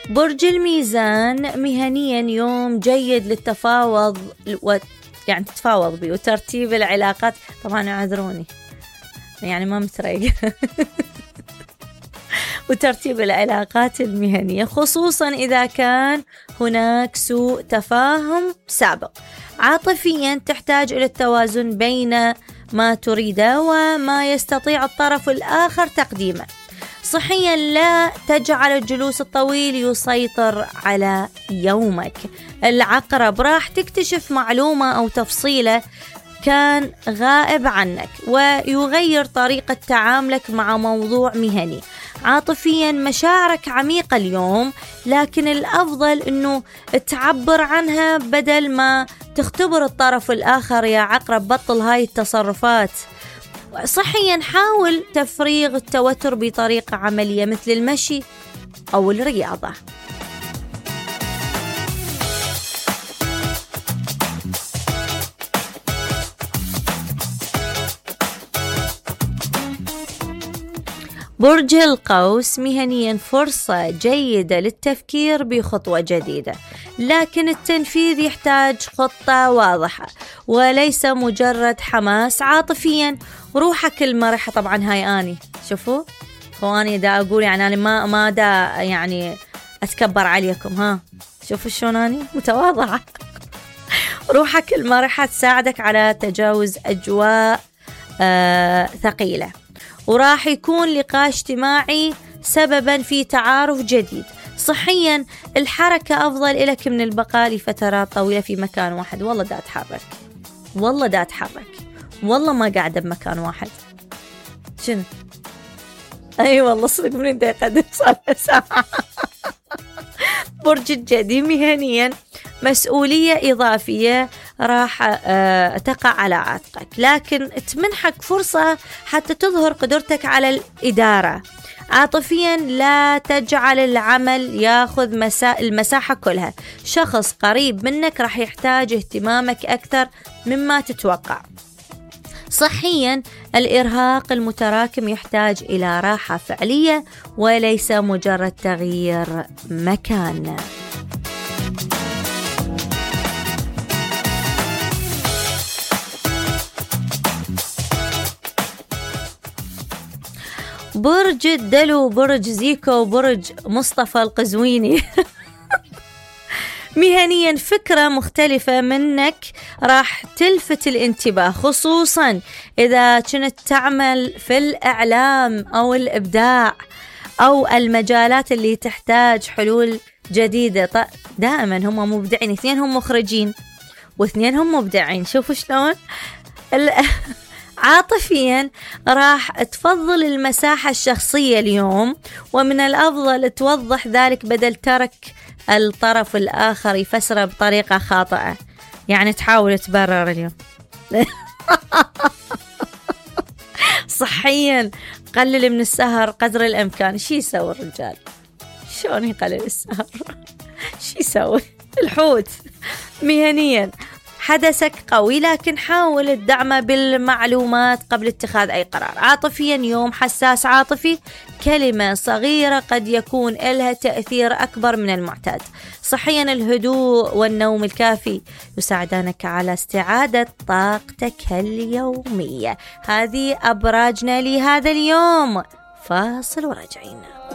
برج الميزان، مهنيا يوم جيد للتفاوض يعني تتفاوض بي وترتيب العلاقات. طبعا اعذروني يعني ما متريق وترتيب العلاقات المهنية، خصوصا إذا كان هناك سوء تفاهم سابق. عاطفيا تحتاج إلى التوازن بين ما تريده وما يستطيع الطرف الآخر تقديمه. صحيا لا تجعل الجلوس الطويل يسيطر على يومك. العقرب، راح تكتشف معلومة أو تفصيلة كان غائب عنك ويغير طريقة تعاملك مع موضوع مهني. عاطفيا مشاعرك عميقة اليوم، لكن الأفضل أنه تعبر عنها بدل ما تختبر الطرف الآخر يا عقرب. بطل هاي التصرفات. صحيا حاول تفريغ التوتر بطريقة عملية مثل المشي أو الرياضة. برج القوس، مهنيا فرصة جيدة للتفكير بخطوة جديدة، لكن التنفيذ يحتاج خطة واضحة وليس مجرد حماس. عاطفيا روحك المرحة، طبعا هاي أني شوفوا خواني دا أقول يعني أنا ما دا يعني أتكبر عليكم، ها شوفوا شلون أني متواضعة روحك المرحة تساعدك على تجاوز أجواء ثقيلة، وراح يكون لقاء اجتماعي سببا في تعارف جديد. صحيا الحركة أفضل لك من البقاء لفترات طويلة في مكان واحد. والله دا أتحرك، والله دا أتحرك، والله ما قاعدة بمكان واحد. شنو؟ أي والله صدق من انت قد صار ساعة. برج الجدي، مهنيا مسؤولية إضافية راح تقع على عاتقك، لكن تمنحك فرصة حتى تظهر قدرتك على الإدارة. عاطفيا لا تجعل العمل ياخذ المساحة كلها. شخص قريب منك راح يحتاج اهتمامك أكثر مما تتوقع. صحيا الإرهاق المتراكم يحتاج إلى راحة فعلية وليس مجرد تغيير مكان. برج الدلو، برج زيكو وبرج مصطفى القزويني. مهنيا فكرة مختلفة منك راح تلفت الانتباه، خصوصا إذا كنت تعمل في الإعلام أو الإبداع أو المجالات اللي تحتاج حلول جديدة. دائما هم مبدعين، اثنين هم مخرجين واثنين هم مبدعين. شوفوا شلون. عاطفيا راح تفضل المساحة الشخصية اليوم، ومن الأفضل توضح ذلك بدل ترك الطرف الآخر يفسره بطريقة خاطئة. يعني تحاول تبرر اليوم. صحيا قلل من السهر قدر الإمكان. شي يسوي الرجال؟ شلون يقلل السهر؟ شي يسوي الحوت؟ مهنيا حدثك قوي، لكن حاول الدعم بالمعلومات قبل اتخاذ أي قرار. عاطفيا يوم حساس عاطفي، كلمة صغيرة قد يكون لها تأثير أكبر من المعتاد. صحيا الهدوء والنوم الكافي يساعدانك على استعادة طاقتك اليومية. هذه أبراجنا لهذا اليوم. فاصل وراجعين.